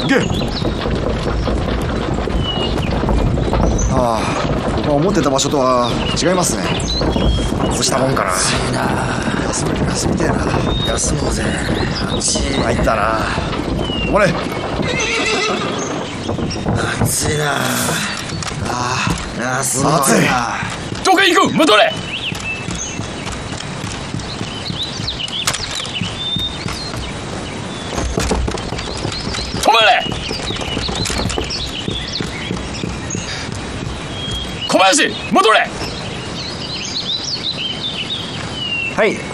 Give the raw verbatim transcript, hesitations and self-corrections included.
け。ああ、思ってた場所とは違いますね。 どうしたもんかな。 暑いな。休み休みてえな。 休もうぜ。暑い。 参ったな。止まれ。 暑いな。 ああ、すごい暑いな。 どこへ行く。戻れ。止まれ。小林、戻れ。 はい。